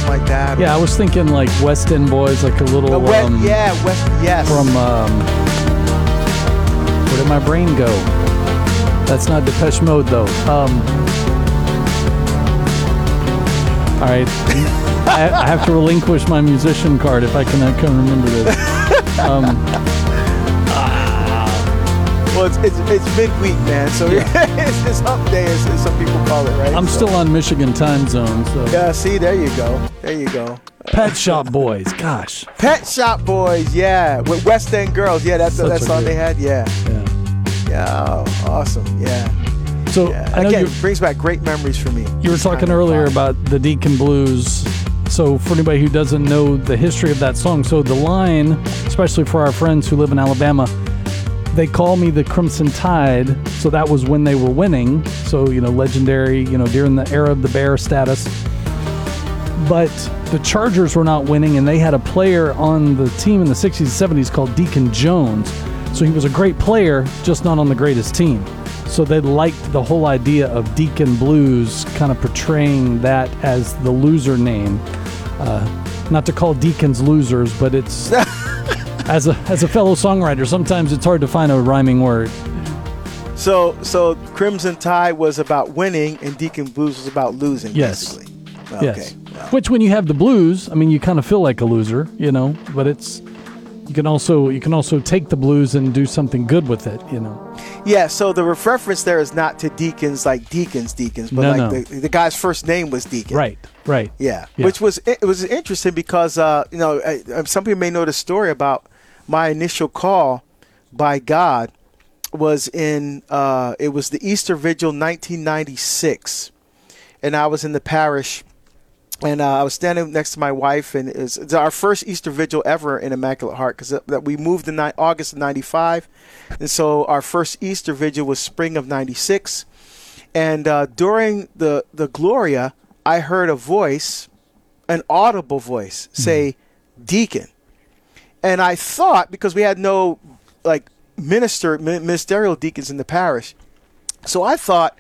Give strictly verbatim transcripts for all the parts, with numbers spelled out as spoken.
like that. Yeah, I was thinking like West End Boys, like a little. Uh, West, um, yeah, West. Yes. From um, where did my brain go? That's not Depeche Mode though. Um, all right, I, I have to relinquish my musician card if I cannot can remember this. Um, well, it's it's, it's midweek, man. So Yeah. it's, it's hump day, as, as some people call it, right? I'm so. still on Michigan time zone, so. Yeah. See, there you go. There you go. Pet Shop Boys, gosh. Pet Shop Boys, yeah, with West End Girls, yeah. That's Such that a song good- they had, yeah. Yeah. Yeah. Oh, awesome. Yeah. So yeah. I know Again, you it brings back great memories for me. you were talking earlier about the Deacon Blues. So for anybody who doesn't know the history of that song, so the line, especially for our friends who live in Alabama, they call me the Crimson Tide. So that was when they were winning. So, you know, legendary, you know, during the era of the Bear status. But the Chargers were not winning, and they had a player on the team in the sixties and seventies called Deacon Jones. So he was a great player, just not on the greatest team. So they liked the whole idea of Deacon Blues, kind of portraying that as the loser name. Uh, not to call Deacons losers, but it's as a as a fellow songwriter, sometimes it's hard to find a rhyming word. So, so Crimson Tide was about winning, and Deacon Blues was about losing. Yes. Basically. Okay. Yes. Wow. Which, when you have the blues, I mean, you kind of feel like a loser, you know. But it's you can also you can also take the blues and do something good with it, you know. Yeah. So the reference there is not to deacons like deacons, deacons, but No, like no. The, the guy's first name was Deacon. Right. Right. Yeah. Yeah. Which was it was interesting because uh, you know uh, some people may know the story about my initial call by God was in uh, it was the Easter Vigil nineteen ninety-six, and I was in the parish. And uh, I was standing next to my wife, and it was, it's our first Easter Vigil ever in Immaculate Heart, because that we moved in ni- August of ninety-five, and so our first Easter Vigil was spring of ninety-six. And uh, during the the Gloria, I heard a voice, an audible voice, say, mm-hmm. "Deacon," and I thought, because we had no like minister ministerial deacons in the parish, so I thought.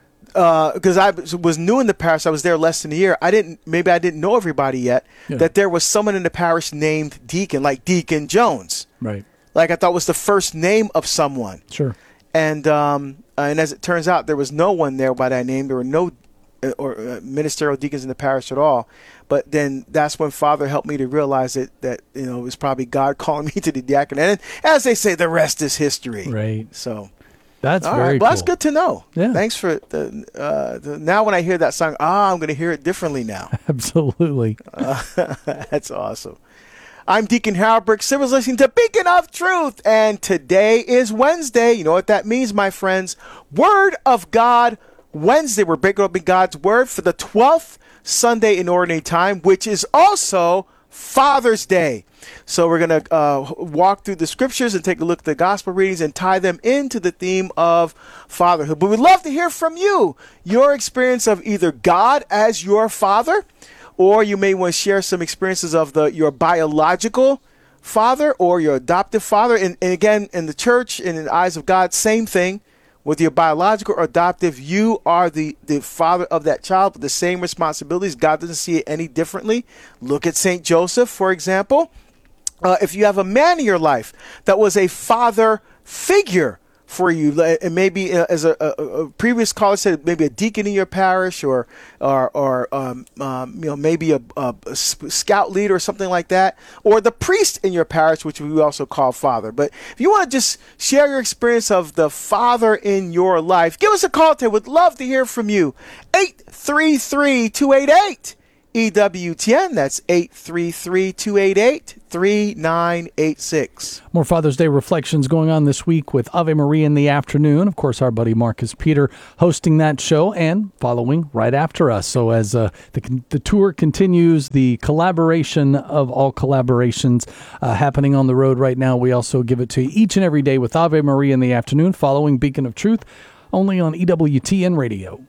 Because uh, I was new in the parish, I was there less than a year. I didn't, maybe I didn't know everybody yet. Yeah. That there was someone in the parish named Deacon, like Deacon Jones. Right. Like I thought was the first name of someone. Sure. And um, and as it turns out, there was no one there by that name. There were no uh, or uh, ministerial deacons in the parish at all. But then that's when Father helped me to realize that that you know it was probably God calling me to the diaconate. And as they say, the rest is history. Right. So. That's All very right. cool. Well, that's good to know. Yeah. Thanks for the, uh, the. Now, when I hear that song, ah, I'm going to hear it differently now. Absolutely. Uh, that's awesome. I'm Deacon Harold Brooks. You're listening to Beacon of Truth, and today is Wednesday. You know what that means, my friends? Word of God Wednesday. We're breaking open God's Word for the twelfth Sunday in Ordinary Time, which is also Father's Day. So we're going to uh, walk through the scriptures and take a look at the gospel readings and tie them into the theme of fatherhood. But we'd love to hear from you, your experience of either God as your father, or you may want to share some experiences of the your biological father or your adoptive father. And, and again, in the church and in the eyes of God, same thing. With your biological or adoptive, you are the, the father of that child with the same responsibilities. God doesn't see it any differently. Look at Saint Joseph, for example. Uh, if you have a man in your life that was a father figure for you, and maybe uh, as a, a, a previous caller said, maybe a deacon in your parish, or or, or um, um, you know, maybe a, a, a scout leader or something like that, or the priest in your parish, which we also call father. But if you want to just share your experience of the father in your life, give us a call today. We'd love to hear from you. eight three three, two eight eight E W T N. That's eight three three, two eight eight, three nine eight six. More Father's Day reflections going on this week with Ave Maria in the afternoon. Of course, our buddy Marcus Peter hosting that show and following right after us. So as uh, the, the tour continues, the collaboration of all collaborations uh, happening on the road right now, we also give it to you each and every day with Ave Maria in the afternoon, following Beacon of Truth, only on E W T N Radio.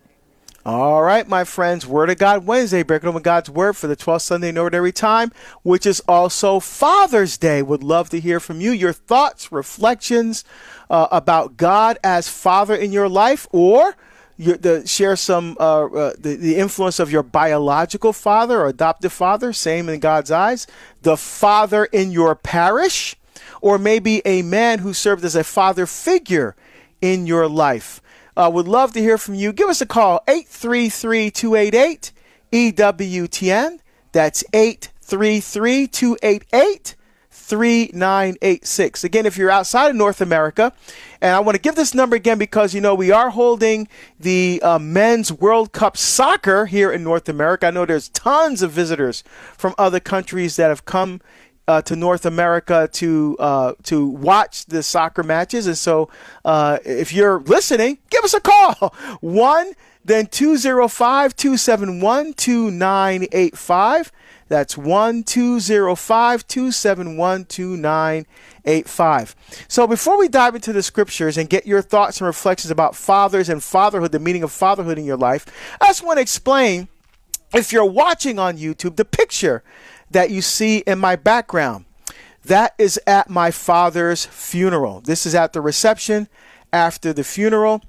All right, my friends, Word of God Wednesday, breaking open God's Word for the twelfth Sunday in Ordinary Time, which is also Father's Day. Would love to hear from you, your thoughts, reflections uh, about God as Father in your life, or your, the, share some uh, uh, the, the influence of your biological father or adoptive father, same in God's eyes, the father in your parish, or maybe a man who served as a father figure in your life. Uh, would love to hear from you. Give us a call, eight three three, two eight eight, E W T N. That's eight three three, two eight eight, three nine eight six. Again, if you're outside of North America, and I want to give this number again because, you know, we are holding the uh, Men's World Cup Soccer here in North America. I know there's tons of visitors from other countries that have come uh, to North America to uh, to watch the soccer matches. And so uh, if you're listening, give us a call. One, then two oh five, two seven one, two nine eight five. That's one two zero five, two seven one, two nine eight five. So before we dive into the scriptures and get your thoughts and reflections about fathers and fatherhood, the meaning of fatherhood in your life, I just want to explain, if you're watching on YouTube, the picture that you see in my background. That is at my father's funeral. This is at the reception after the funeral.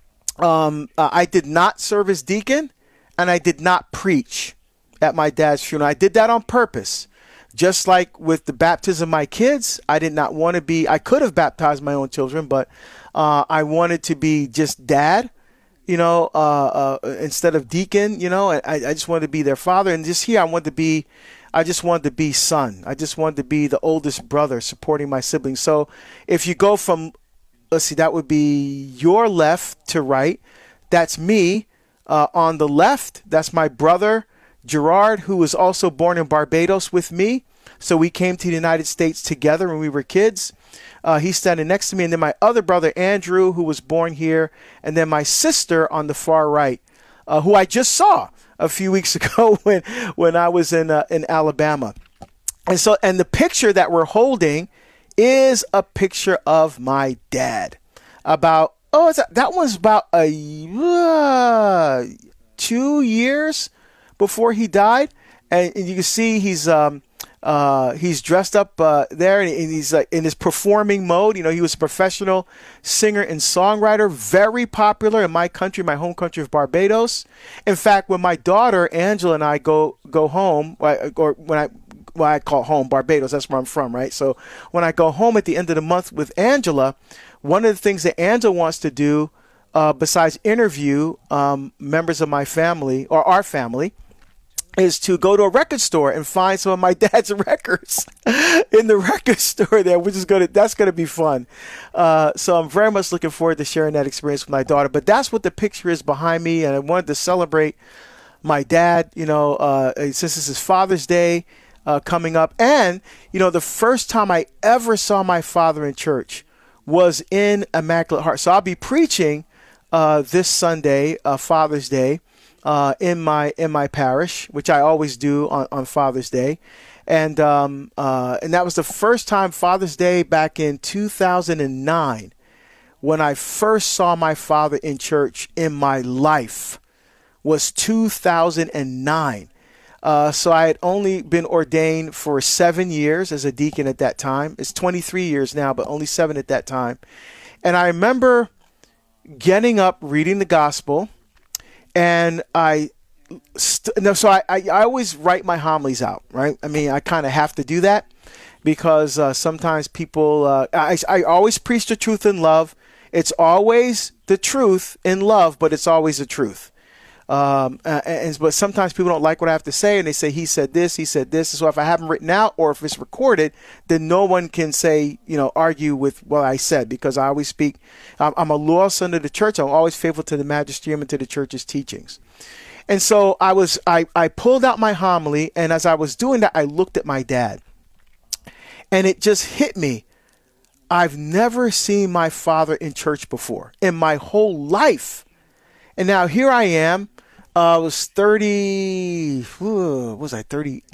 Um, uh, I did not serve as deacon, and I did not preach at my dad's funeral. I did that on purpose. Just like with the baptism of my kids, I did not want to be, I could have baptized my own children, but uh, I wanted to be just dad, you know, uh, uh, instead of deacon, you know, I, I just wanted to be their father. And just here, I wanted to be, I just wanted to be son. I just wanted to be the oldest brother supporting my siblings. So if you go from, let's see, that would be your left to right. That's me. Uh, on the left, that's my brother, Gerard, who was also born in Barbados with me. So we came to the United States together when we were kids. Uh, he's standing next to me. And then my other brother, Andrew, who was born here. And then my sister on the far right, uh, who I just saw a few weeks ago when, when I was in, uh, in Alabama. And so, and the picture that we're holding is a picture of my dad. About, oh, is that, that one's about a, uh, two years before he died, and, and you can see he's um uh he's dressed up uh there, and, and he's like in his performing mode. You know, he was a professional singer and songwriter, very popular in my country, my home country of Barbados. In fact, when my daughter Angela and I go go home, or when I well, I call home Barbados, that's where I'm from, right? So when I go home at the end of the month with Angela, one of the things that Angela wants to do, uh, besides interview um, members of my family or our family, is to go to a record store and find some of my dad's records in the record store there, which is gonna that's gonna be fun. Uh, so I'm very much looking forward to sharing that experience with my daughter. But that's what the picture is behind me, and I wanted to celebrate my dad. You know, uh, since this is Father's Day uh, coming up, and you know, the first time I ever saw my father in church was in Immaculate Heart. So I'll be preaching uh, this Sunday, uh, Father's Day. Uh, in my in my parish, which I always do on, on Father's Day, and um, uh, and that was the first time, Father's Day back in two thousand nine, when I first saw my father in church in my life, was two thousand nine. Uh, so I had only been ordained for seven years as a deacon at that time. It's twenty-three years now, but only seven at that time. And I remember getting up, reading the gospel. And I, st- no, so I, I, I always write my homilies out, right? I mean, I kind of have to do that because uh, sometimes people, uh, I, I always preach the truth in love. It's always the truth in love, but it's always the truth. Um, uh, and, but sometimes people don't like what I have to say, and they say, he said this, he said this. So if I haven't written out or if it's recorded, then no one can say, you know, argue with what I said, because I always speak. I'm, I'm a loyal son of the church. I'm always faithful to the magisterium and to the church's teachings. And so I was, I, I pulled out my homily, and as I was doing that, I looked at my dad, and it just hit me. I've never seen my father in church before in my whole life. And now here I am. Uh, I was thirty, what was I, thirty-eight?